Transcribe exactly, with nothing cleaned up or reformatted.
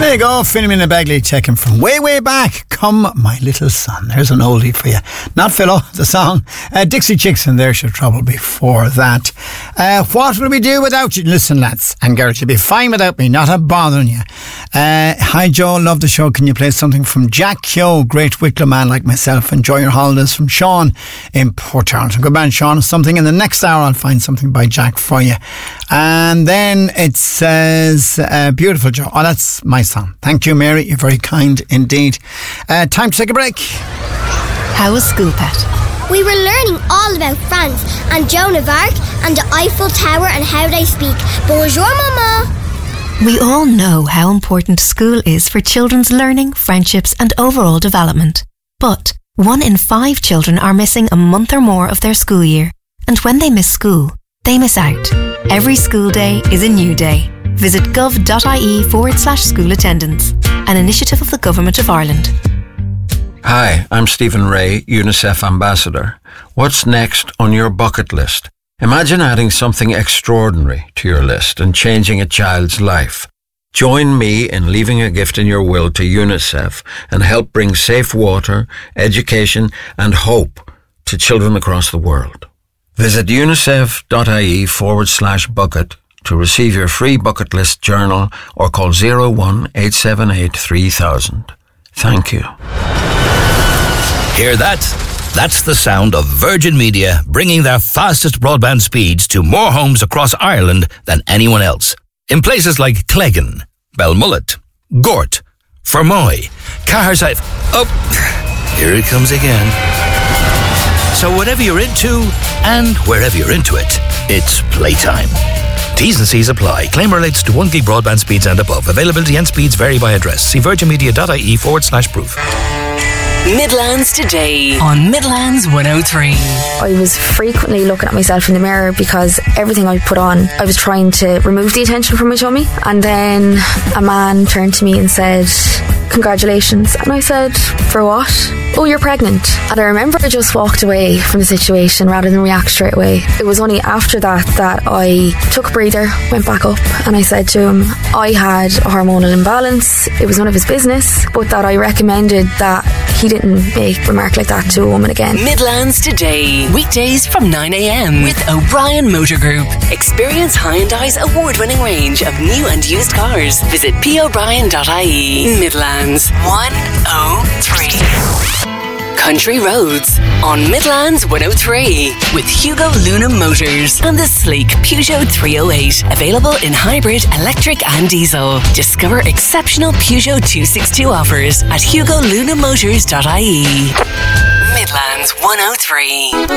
There you go, Philomena Bagley taken from way, way back. Come, my little son. There's an oldie for you. Not Philo, the song. Uh, Dixie Chicks and There's Your Trouble before that. Uh, what will we do without you? Listen, lads and girls, you'll be fine without me, not a bothering you. Uh, hi, Joe. Love the show. Can you play something from Jack Keogh, great Wicklow man like myself? Enjoy your holidays from Sean in Port Charlton. Good man, Sean. Something in the next hour, I'll find something by Jack for you. And then it says, uh, beautiful, Joe. Oh, that's my song. Thank you, Mary. You're very kind indeed. Uh, time to take a break. How was School Pet? We were learning all about France and Joan of Arc and the Eiffel Tower and how they speak. Bonjour, Mama. We all know how important school is for children's learning, friendships and overall development. But one in five children are missing a month or more of their school year. And when they miss school, they miss out. Every school day is a new day. Visit gov.ie forward slash school attendance, an initiative of the Government of Ireland. Hi, I'm Stephen Ray, UNICEF Ambassador. What's next on your bucket list? Imagine adding something extraordinary to your list and changing a child's life. Join me in leaving a gift in your will to UNICEF and help bring safe water, education and hope to children across the world. Visit unicef.ie forward slash bucket to receive your free bucket list journal or call zero one eight seven eight three thousand. Thank you. Hear that? That's the sound of Virgin Media bringing their fastest broadband speeds to more homes across Ireland than anyone else. In places like Cleggan, Belmullet, Gort, Fermoy, Caherside... Oh, here it comes again. So whatever you're into, and wherever you're into it, it's playtime. T's and C's apply. Claim relates to one gig broadband speeds and above. Availability and speeds vary by address. See virginmedia.ie forward slash proof. Midlands Today on Midlands one oh three. I was frequently looking at myself in the mirror because everything I put on, I was trying to remove the attention from my tummy. And then a man turned to me and said, "Congratulations." And I said, "For what?" "Oh, you're pregnant." And I remember I just walked away from the situation rather than react straight away. It was only after that that I took a breather, went back up, and I said to him I had a hormonal imbalance. It was none of his business, but that I recommended that he didn't make a remark like that to a woman again. Midlands Today, weekdays from nine a.m. with O'Brien Motor Group. Experience Hyundai's award-winning range of new and used cars. Visit p o'brien dot i e. Midlands one oh three. Country Roads on Midlands one oh three with Hugo Luna Motors and the sleek Peugeot three oh eight. Available in hybrid, electric and diesel. Discover exceptional Peugeot two sixty-two offers at hugo luna motors dot i e. Midlands one oh three.